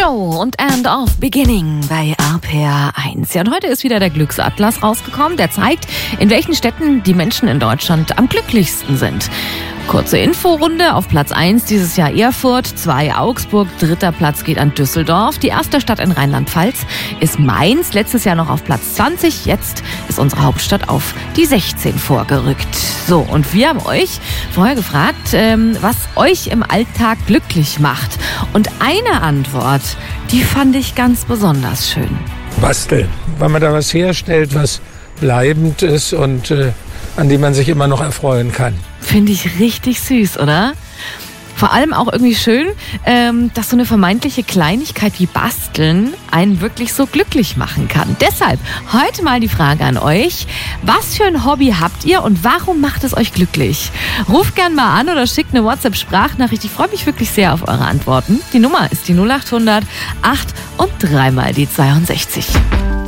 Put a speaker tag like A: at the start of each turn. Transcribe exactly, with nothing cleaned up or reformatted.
A: Show und End of Beginning bei R P R eins. Ja, und heute ist wieder der Glücksatlas rausgekommen. Der zeigt, in welchen Städten die Menschen in Deutschland am glücklichsten sind. Kurze Inforunde: auf Platz eins dieses Jahr Erfurt, zwei Augsburg, dritter Platz geht an Düsseldorf. Die erste Stadt in Rheinland-Pfalz ist Mainz, letztes Jahr noch auf Platz zwanzig. Jetzt ist unsere Hauptstadt auf die sechzehn vorgerückt. So, und wir haben euch vorher gefragt, ähm, was euch im Alltag glücklich macht. Und eine Antwort, die fand ich ganz besonders schön.
B: Basteln, weil man da was herstellt, was bleibend ist und äh, an dem man sich immer noch erfreuen kann.
A: Finde ich richtig süß, oder? Vor allem auch irgendwie schön, ähm, dass so eine vermeintliche Kleinigkeit wie Basteln einen wirklich so glücklich machen kann. Deshalb heute mal die Frage an euch: Was für ein Hobby habt ihr und warum macht es euch glücklich? Ruft gern mal an oder schickt eine WhatsApp-Sprachnachricht. Ich freue mich wirklich sehr auf eure Antworten. Die Nummer ist die null acht hundert acht und dreimal die zweiundsechzig.